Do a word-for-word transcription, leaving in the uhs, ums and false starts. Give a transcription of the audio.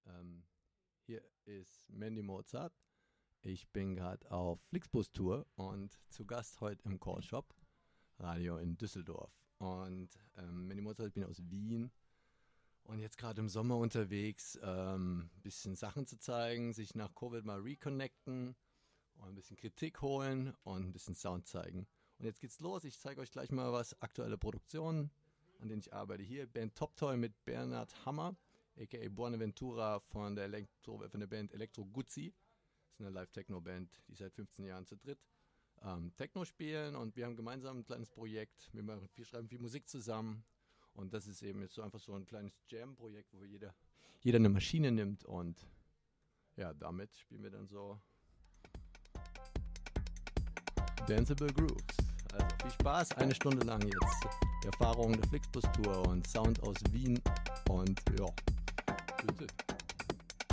Ähm, hier ist Mandy Mozart. Ich bin gerade auf Flixbus-Tour und zu Gast heute im Call Shop Radio in Düsseldorf. Und ähm, Mandy Mozart, ich bin aus Wien und jetzt gerade im Sommer unterwegs, ein ähm, bisschen Sachen zu zeigen, sich nach Covid mal reconnecten und ein bisschen Kritik holen und ein bisschen Sound zeigen. Und jetzt geht's los. Ich zeige euch gleich mal was, aktuelle Produktionen, an denen ich arbeite. Hier Band Top Toy mit Bernhard Hammer, aka Buonaventura von der, Elektro, von der Band Electro Guzzi. Das ist eine Live-Techno-Band, die seit fünfzehn Jahren zu dritt ähm, Techno spielen. Und wir haben gemeinsam ein kleines Projekt. Wir, machen, wir schreiben viel Musik zusammen. Und das ist eben jetzt so einfach so ein kleines Jam-Projekt, wo jeder, jeder eine Maschine nimmt. Und ja, damit spielen wir dann so Danceable Grooves. Also viel Spaß, eine Stunde lang jetzt. Erfahrungen der Flixbus-Tour und Sound aus Wien. Und ja, bitte.